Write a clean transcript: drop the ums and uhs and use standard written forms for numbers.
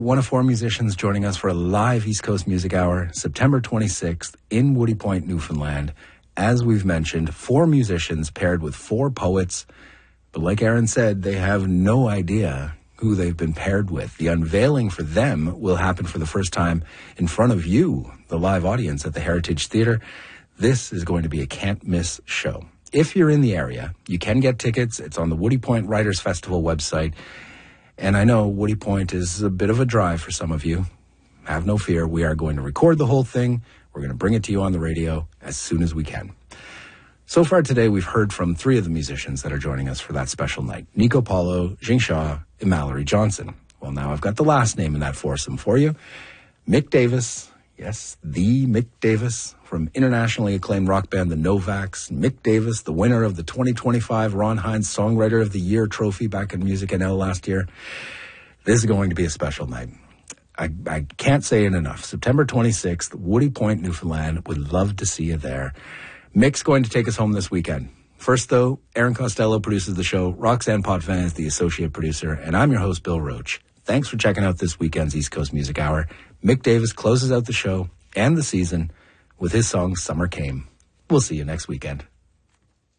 One of four musicians joining us for a live East Coast Music Hour, September 26th in Woody Point, Newfoundland. As we've mentioned, four musicians paired with four poets. But like Aaron said, they have no idea who they've been paired with. The unveiling for them will happen for the first time in front of you, the live audience at the Heritage Theatre. This is going to be a can't-miss show. If you're in the area, you can get tickets. It's on the Woody Point Writers Festival website. And I know Woody Point is a bit of a drive for some of you. Have no fear. We are going to record the whole thing. We're going to bring it to you on the radio as soon as we can. So far today, we've heard from three of the musicians that are joining us for that special night. Nico Paulo, Jing Shaw, and Mallory Johnson. Well, now I've got the last name in that foursome for you. Mick Davis. Yes, the Mick Davis from internationally acclaimed rock band The Novaks. Mick Davis, the winner of the 2025 Ron Hines Songwriter of the Year trophy back in Music NL last year. This is going to be a special night. I can't say it enough. September 26th, Woody Point, Newfoundland. Would love to see you there. Mick's going to take us home this weekend. First, though, Aaron Costello produces the show. Roxanne Potvin is the associate producer. And I'm your host, Bill Roach. Thanks for checking out this weekend's East Coast Music Hour. Mick Davis closes out the show and the season with his song Summer Came. We'll see you next weekend.